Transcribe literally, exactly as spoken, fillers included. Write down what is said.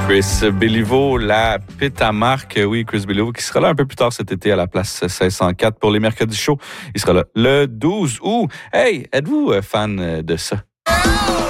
Chris Béliveau, la Pétamarque. Oui, Chris Béliveau qui sera là un peu plus tard cet été à la place seize cent quatre pour les mercredis chauds. Il sera là le douze août. Hey, êtes-vous fan de ça?